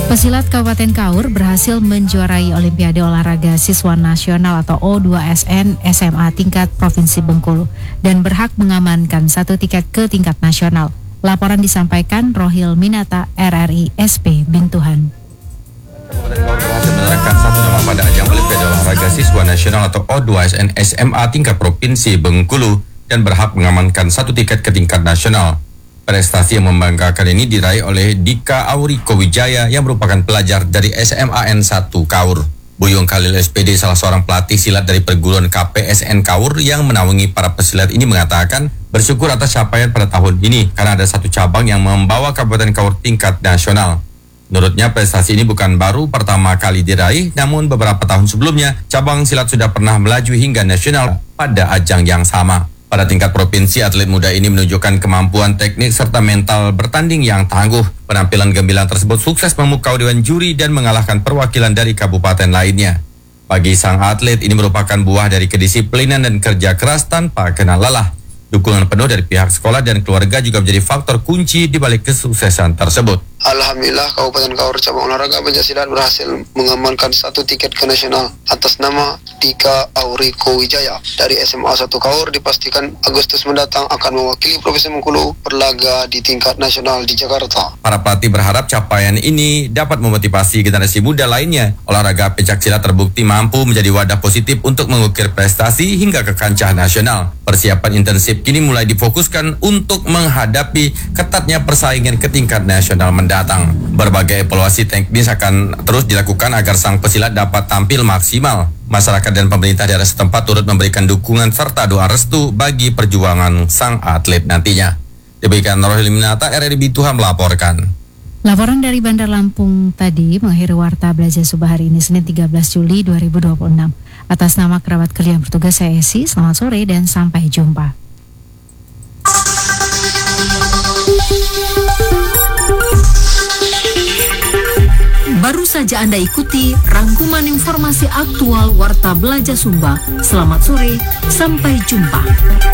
Pesilat Kabupaten Kaur berhasil menjuarai Olimpiade Olahraga Siswa Nasional atau O2SN SMA tingkat Provinsi Bengkulu dan berhak mengamankan 1 tiket ke tingkat nasional. Laporan disampaikan Rohil Minata, RRI SP Bintuhan. Kabupaten Kaur berhasil menorehkan 1 nama pada ajang Olimpiade Olahraga Siswa Nasional atau O2SN SMA tingkat Provinsi Bengkulu dan berhak mengamankan 1 tiket ke tingkat nasional. Prestasi yang membanggakan ini diraih oleh Dika Auriko Wijaya yang merupakan pelajar dari SMA N1 Kaur. Buyung Khalil SPD, salah seorang pelatih silat dari perguruan KPSN Kaur yang menaungi para pesilat ini mengatakan bersyukur atas capaian pada tahun ini karena ada 1 cabang yang membawa Kabupaten Kaur tingkat nasional. Menurutnya prestasi ini bukan baru pertama kali diraih, namun beberapa tahun sebelumnya cabang silat sudah pernah melaju hingga nasional pada ajang yang sama. Pada tingkat provinsi, atlet muda ini menunjukkan kemampuan teknik serta mental bertanding yang tangguh. Penampilan gemilang tersebut sukses memukau dewan juri dan mengalahkan perwakilan dari kabupaten lainnya. Bagi sang atlet, ini merupakan buah dari kedisiplinan dan kerja keras tanpa kenal lelah. Dukungan penuh dari pihak sekolah dan keluarga juga menjadi faktor kunci di balik kesuksesan tersebut. Alhamdulillah, Kabupaten Kaur cabang olahraga pencaksilat berhasil mengamankan 1 tiket ke nasional atas nama Dika Auriko Wijaya dari SMA 1 Kaur. Dipastikan Agustus mendatang akan mewakili Provinsi Bengkulu berlaga di tingkat nasional di Jakarta. Para pelatih berharap capaian ini dapat memotivasi generasi muda lainnya. Olahraga pencaksilat terbukti mampu menjadi wadah positif untuk mengukir prestasi hingga ke kancah nasional. Persiapan intensif kini mulai difokuskan untuk menghadapi ketatnya persaingan ke tingkat nasional mendatang. Berbagai evaluasi teknis akan terus dilakukan agar sang pesilat dapat tampil maksimal. Masyarakat dan pemerintah daerah setempat turut memberikan dukungan serta doa restu bagi perjuangan sang atlet nantinya. Demikian Rohil Minata, RRI Bintuhan melaporkan. Laporan dari Bandar Lampung tadi mengakhiri Warta Belajar Subuh hari ini Senin 13 Juli 2026. Atas nama kerabat kerja yang bertugas, saya Esi, selamat sore dan sampai jumpa. Baru saja Anda ikuti rangkuman informasi aktual Warta Belajar Sumba. Selamat sore, sampai jumpa.